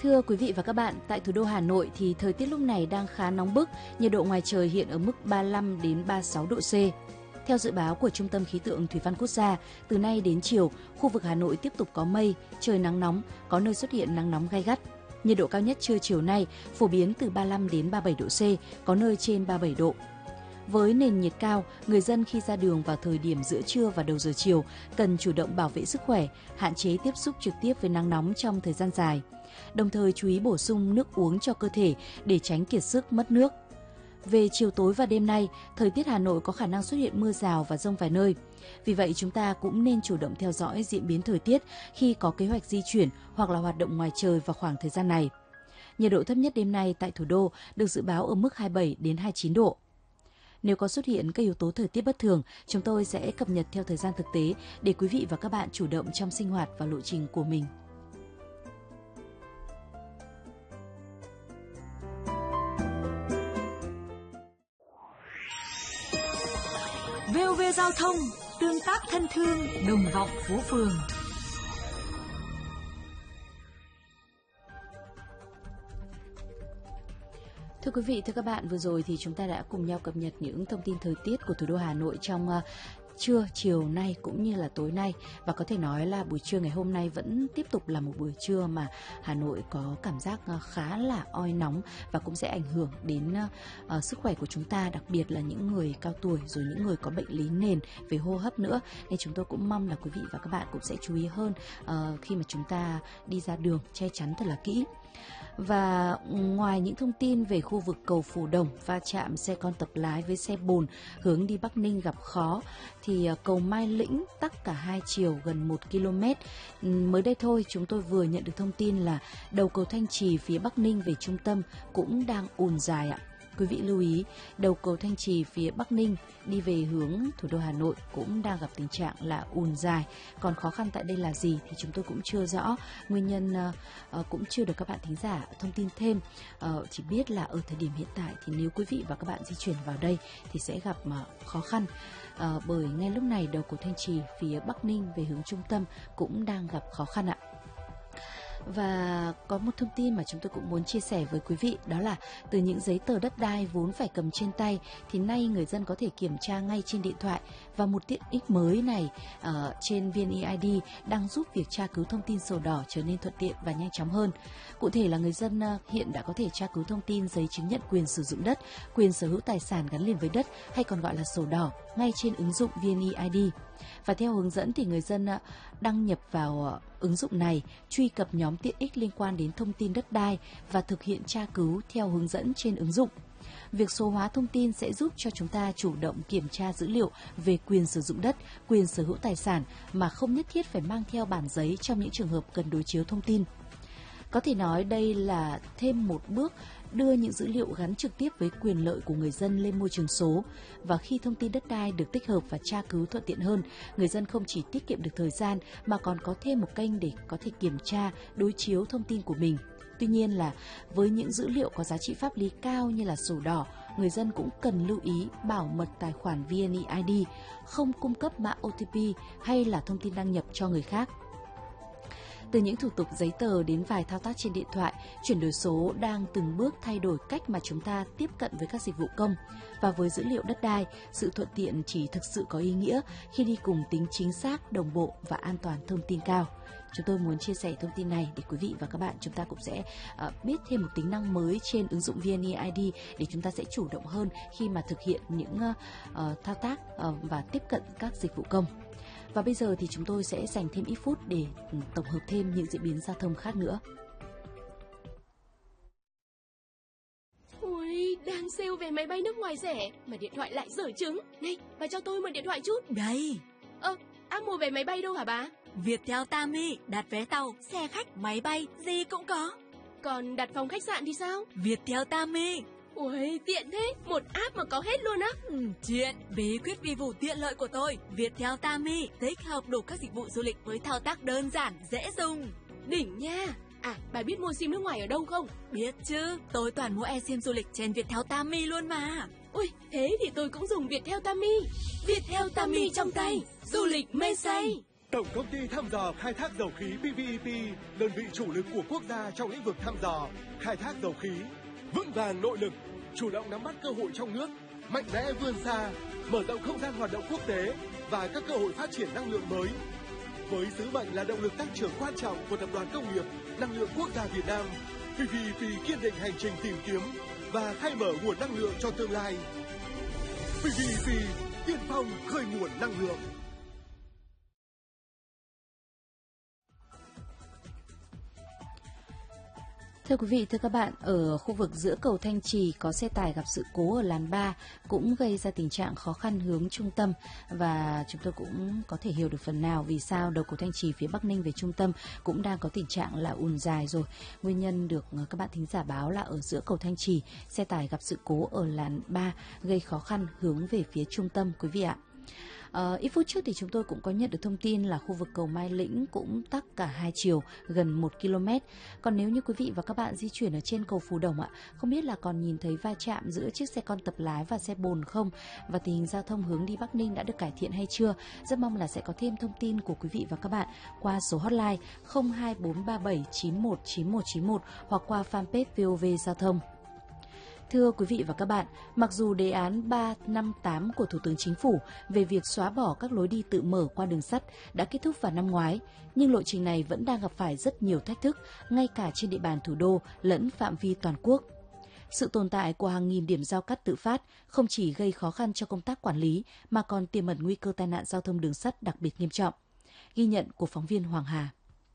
Thưa quý vị và các bạn, tại thủ đô Hà Nội thì thời tiết lúc này đang khá nóng bức, nhiệt độ ngoài trời hiện ở mức 35 đến 36 độ C. Theo dự báo của Trung tâm Khí tượng Thủy văn Quốc gia, từ nay đến chiều, khu vực Hà Nội tiếp tục có mây, trời nắng nóng, có nơi xuất hiện nắng nóng gay gắt. Nhiệt độ cao nhất trưa chiều nay phổ biến từ 35 đến 37 độ C, có nơi trên 37 độ. Với nền nhiệt cao, người dân khi ra đường vào thời điểm giữa trưa và đầu giờ chiều cần chủ động bảo vệ sức khỏe, hạn chế tiếp xúc trực tiếp với nắng nóng trong thời gian dài. Đồng thời chú ý bổ sung nước uống cho cơ thể để tránh kiệt sức mất nước. Về chiều tối và đêm nay, thời tiết Hà Nội có khả năng xuất hiện mưa rào và dông vài nơi. Vì vậy chúng ta cũng nên chủ động theo dõi diễn biến thời tiết khi có kế hoạch di chuyển hoặc là hoạt động ngoài trời vào khoảng thời gian này. Nhiệt độ thấp nhất đêm nay tại thủ đô được dự báo ở mức 27 đến 29 độ. Nếu có xuất hiện các yếu tố thời tiết bất thường, chúng tôi sẽ cập nhật theo thời gian thực tế để quý vị và các bạn chủ động trong sinh hoạt và lộ trình của mình. VOV Giao thông, tương tác thân thương, đồng vọng phố phường. Thưa quý vị, thưa các bạn, vừa rồi thì chúng ta đã cùng nhau cập nhật những thông tin thời tiết của thủ đô Hà Nội trong trưa, chiều nay cũng như là tối nay. Và có thể nói là buổi trưa ngày hôm nay vẫn tiếp tục là một buổi trưa mà Hà Nội có cảm giác khá là oi nóng và cũng sẽ ảnh hưởng đến sức khỏe của chúng ta, đặc biệt là những người cao tuổi rồi những người có bệnh lý nền về hô hấp nữa. Nên chúng tôi cũng mong là quý vị và các bạn cũng sẽ chú ý hơn khi mà chúng ta đi ra đường, che chắn thật là kỹ. Và ngoài những thông tin về khu vực cầu Phù Đồng va chạm xe con tập lái với xe bồn hướng đi Bắc Ninh gặp khó, thì cầu Mai Lĩnh tắc cả hai chiều gần 1 km. Mới đây thôi chúng tôi vừa nhận được thông tin là đầu cầu Thanh Trì phía Bắc Ninh về trung tâm cũng đang ùn dài ạ. Quý vị lưu ý, đầu cầu Thanh Trì phía Bắc Ninh đi về hướng thủ đô Hà Nội cũng đang gặp tình trạng là ùn dài. Còn khó khăn tại đây là gì thì chúng tôi cũng chưa rõ. Nguyên nhân cũng chưa được các bạn thính giả thông tin thêm. Chỉ biết là ở thời điểm hiện tại thì nếu quý vị và các bạn di chuyển vào đây thì sẽ gặp khó khăn. Bởi ngay lúc này đầu cầu Thanh Trì phía Bắc Ninh về hướng trung tâm cũng đang gặp khó khăn ạ. Và có một thông tin mà chúng tôi cũng muốn chia sẻ với quý vị, đó là từ những giấy tờ đất đai vốn phải cầm trên tay thì nay người dân có thể kiểm tra ngay trên điện thoại. Và một tiện ích mới này trên VNeID đang giúp việc tra cứu thông tin sổ đỏ trở nên thuận tiện và nhanh chóng hơn. Cụ thể là người dân hiện đã có thể tra cứu thông tin giấy chứng nhận quyền sử dụng đất, quyền sở hữu tài sản gắn liền với đất hay còn gọi là sổ đỏ ngay trên ứng dụng VNeID. Và theo hướng dẫn thì người dân đăng nhập vào ứng dụng này, truy cập nhóm tiện ích liên quan đến thông tin đất đai và thực hiện tra cứu theo hướng dẫn trên ứng dụng. Việc số hóa thông tin sẽ giúp cho chúng ta chủ động kiểm tra dữ liệu về quyền sử dụng đất, quyền sở hữu tài sản mà không nhất thiết phải mang theo bản giấy trong những trường hợp cần đối chiếu thông tin. Có thể nói đây là thêm một bước đưa những dữ liệu gắn trực tiếp với quyền lợi của người dân lên môi trường số. Và khi thông tin đất đai được tích hợp và tra cứu thuận tiện hơn, người dân không chỉ tiết kiệm được thời gian mà còn có thêm một kênh để có thể kiểm tra, đối chiếu thông tin của mình. Tuy nhiên là với những dữ liệu có giá trị pháp lý cao như là sổ đỏ, người dân cũng cần lưu ý bảo mật tài khoản VNeID, không cung cấp mã OTP hay là thông tin đăng nhập cho người khác. Từ những thủ tục giấy tờ đến vài thao tác trên điện thoại, chuyển đổi số đang từng bước thay đổi cách mà chúng ta tiếp cận với các dịch vụ công. Và với dữ liệu đất đai, sự thuận tiện chỉ thực sự có ý nghĩa khi đi cùng tính chính xác, đồng bộ và an toàn thông tin cao. Chúng tôi muốn chia sẻ thông tin này để quý vị và các bạn chúng ta cũng sẽ biết thêm một tính năng mới trên ứng dụng VNeID để chúng ta sẽ chủ động hơn khi mà thực hiện những thao tác và tiếp cận các dịch vụ công. Và bây giờ thì chúng tôi sẽ dành thêm ít phút để tổng hợp thêm những diễn biến giao thông khác nữa. Ôi, đang sale vé máy bay nước ngoài rẻ mà điện thoại lại dở trứng. Này, bà cho tôi mượn điện thoại chút. Đây. Mua vé máy bay đâu hả bà? Viettel Tami, đặt vé tàu, xe khách, máy bay, gì cũng có. Còn đặt phòng khách sạn thì sao? Viettel Tami. Ôi, tiện thế, một app mà có hết luôn á. Chuyện bí quyết vi vụ tiện lợi của tôi. Viettel Tami tích hợp đủ các dịch vụ du lịch với thao tác đơn giản, dễ dùng. Đỉnh nha. À, bà biết mua sim nước ngoài ở đâu không? Biết chứ, tôi toàn mua eSIM du lịch trên Viettel Tami luôn mà. Ui, thế thì tôi cũng dùng Viettel Tami. Viettel Tami trong tay, du lịch mê say. Tổng công ty thăm dò khai thác dầu khí PVEP, đơn vị chủ lực của quốc gia trong lĩnh vực thăm dò, khai thác dầu khí, vững vàng nội lực, chủ động nắm bắt cơ hội trong nước, mạnh mẽ vươn xa, mở rộng không gian hoạt động quốc tế và các cơ hội phát triển năng lượng mới. Với sứ mệnh là động lực tăng trưởng quan trọng của Tập đoàn Công nghiệp Năng lượng Quốc gia Việt Nam, PVEP kiên định hành trình tìm kiếm và khai mở nguồn năng lượng cho tương lai. PVEP tiên phong khơi nguồn năng lượng. Thưa quý vị, thưa các bạn, ở khu vực giữa cầu Thanh Trì có xe tải gặp sự cố ở làn 3 cũng gây ra tình trạng khó khăn hướng trung tâm, và chúng tôi cũng có thể hiểu được phần nào vì sao đầu cầu Thanh Trì phía Bắc Ninh về trung tâm cũng đang có tình trạng là ùn dài rồi. Nguyên nhân được các bạn thính giả báo là ở giữa cầu Thanh Trì, xe tải gặp sự cố ở làn 3 gây khó khăn hướng về phía trung tâm quý vị ạ. Ít phút trước thì chúng tôi cũng có nhận được thông tin là khu vực cầu Mai Lĩnh cũng tắc cả hai chiều gần 1 km. Còn nếu như quý vị và các bạn di chuyển ở trên cầu Phù Đồng ạ, không biết là còn nhìn thấy va chạm giữa chiếc xe con tập lái và xe bồn không? Và tình hình giao thông hướng đi Bắc Ninh đã được cải thiện hay chưa? Rất mong là sẽ có thêm thông tin của quý vị và các bạn qua số hotline 02437919191 hoặc qua fanpage VOV Giao thông. Thưa quý vị và các bạn, mặc dù đề án 358 của Thủ tướng Chính phủ về việc xóa bỏ các lối đi tự mở qua đường sắt đã kết thúc vào năm ngoái, nhưng lộ trình này vẫn đang gặp phải rất nhiều thách thức, ngay cả trên địa bàn thủ đô lẫn phạm vi toàn quốc. Sự tồn tại của hàng nghìn điểm giao cắt tự phát không chỉ gây khó khăn cho công tác quản lý mà còn tiềm ẩn nguy cơ tai nạn giao thông đường sắt đặc biệt nghiêm trọng. Ghi nhận của phóng viên Hoàng Hà.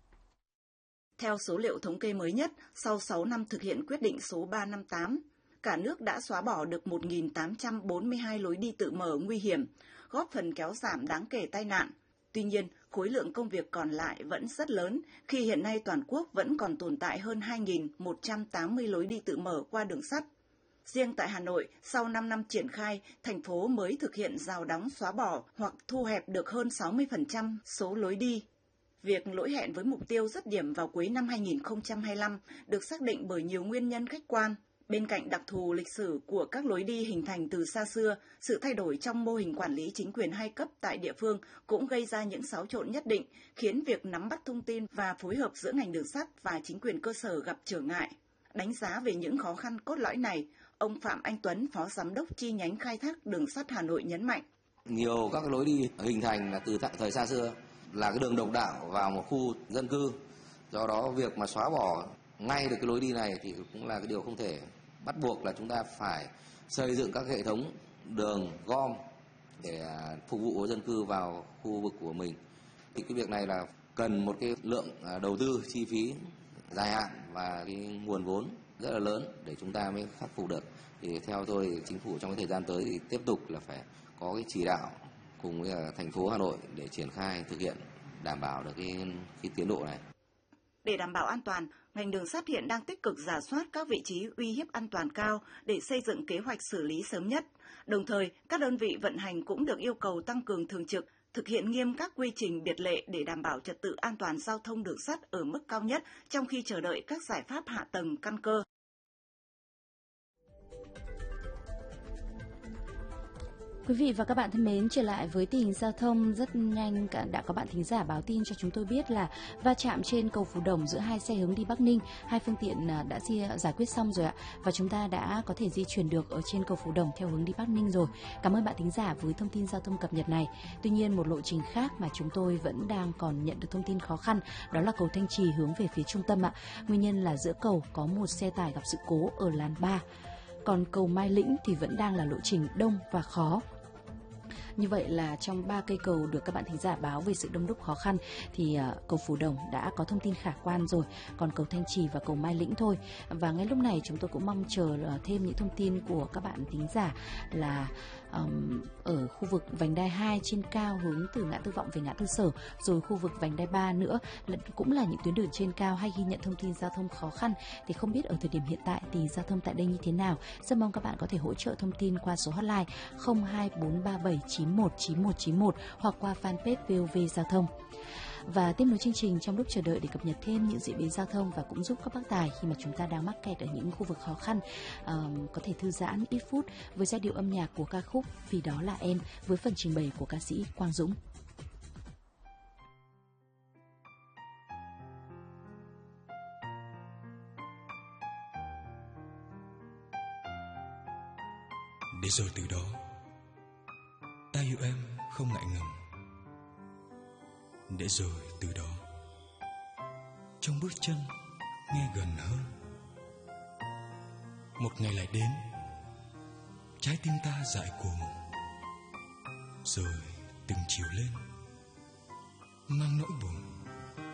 Theo số liệu thống kê mới nhất, sau 6 năm thực hiện quyết định số 358, cả nước đã xóa bỏ được 1.842 lối đi tự mở nguy hiểm, góp phần kéo giảm đáng kể tai nạn. Tuy nhiên, khối lượng công việc còn lại vẫn rất lớn khi hiện nay toàn quốc vẫn còn tồn tại hơn 2.180 lối đi tự mở qua đường sắt. Riêng tại Hà Nội, sau 5 năm triển khai, thành phố mới thực hiện rào đóng xóa bỏ hoặc thu hẹp được hơn 60% số lối đi. Việc lỗi hẹn với mục tiêu dứt điểm vào cuối năm 2025 được xác định bởi nhiều nguyên nhân khách quan. Bên cạnh đặc thù lịch sử của các lối đi hình thành từ xa xưa, sự thay đổi trong mô hình quản lý chính quyền hai cấp tại địa phương cũng gây ra những xáo trộn nhất định, khiến việc nắm bắt thông tin và phối hợp giữa ngành đường sắt và chính quyền cơ sở gặp trở ngại. Đánh giá về những khó khăn cốt lõi này, ông Phạm Anh Tuấn, Phó Giám đốc chi nhánh khai thác đường sắt Hà Nội nhấn mạnh. Nhiều các lối đi hình thành là từ thời xa xưa, là cái đường độc đạo vào một khu dân cư. Do đó việc mà xóa bỏ ngay được cái lối đi này thì cũng là cái điều không thể. Bắt buộc là chúng ta phải xây dựng các hệ thống đường gom để phục vụ dân cư vào khu vực của mình. Thì cái việc này là cần một cái lượng đầu tư chi phí dài hạn và cái nguồn vốn rất là lớn để chúng ta mới khắc phục được. Thì theo tôi, chính phủ trong cái thời gian tới thì tiếp tục là phải có cái chỉ đạo cùng với thành phố Hà Nội để triển khai thực hiện đảm bảo được cái tiến độ này. Để đảm bảo an toàn, ngành đường sắt hiện đang tích cực rà soát các vị trí uy hiếp an toàn cao để xây dựng kế hoạch xử lý sớm nhất. Đồng thời, các đơn vị vận hành cũng được yêu cầu tăng cường thường trực, thực hiện nghiêm các quy trình biệt lệ để đảm bảo trật tự an toàn giao thông đường sắt ở mức cao nhất trong khi chờ đợi các giải pháp hạ tầng căn cơ. Quý vị và các bạn thân mến, trở lại với tình hình giao thông rất nhanh, đã có bạn thính giả báo tin cho chúng tôi biết là va chạm trên cầu Phù Đồng giữa hai xe hướng đi Bắc Ninh, hai phương tiện đã giải quyết xong rồi ạ, và chúng ta đã có thể di chuyển được ở trên cầu Phù Đồng theo hướng đi Bắc Ninh rồi. Cảm ơn bạn thính giả với thông tin giao thông cập nhật này. Tuy nhiên, một lộ trình khác mà chúng tôi vẫn đang còn nhận được thông tin khó khăn, đó là cầu Thanh Trì hướng về phía trung tâm ạ. Nguyên nhân là giữa cầu có một xe tải gặp sự cố ở làn 3. Còn cầu Mai Lĩnh thì vẫn đang là lộ trình đông và khó. Như vậy là trong 3 cây cầu được các bạn thính giả báo về sự đông đúc khó khăn thì cầu Phù Đồng đã có thông tin khả quan rồi, còn cầu Thanh Trì và cầu Mai Lĩnh thôi. Và ngay lúc này chúng tôi cũng mong chờ thêm những thông tin của các bạn thính giả là ở khu vực vành đai 2 trên cao hướng từ ngã tư Vọng về ngã tư Sở, rồi khu vực vành đai 3 nữa cũng là những tuyến đường trên cao hay ghi nhận thông tin giao thông khó khăn. Thì không biết ở thời điểm hiện tại thì giao thông tại đây như thế nào. Rất mong các bạn có thể hỗ trợ thông tin qua số hotline 02437919191 hoặc qua fanpage VOV Giao thông. Và tiếp nối chương trình trong lúc chờ đợi để cập nhật thêm những diễn biến giao thông và cũng giúp các bác tài khi mà chúng ta đang mắc kẹt ở những khu vực khó khăn có thể thư giãn ít phút với giai điệu âm nhạc của ca khúc Vì Đó Là Em với phần trình bày của ca sĩ Quang Dũng. Để rồi từ đó ta yêu em không ngại ngần. Để rồi từ đó trong bước chân nghe gần hơn. Một ngày lại đến, trái tim ta dại cuồng, rồi từng chiều lên mang nỗi buồn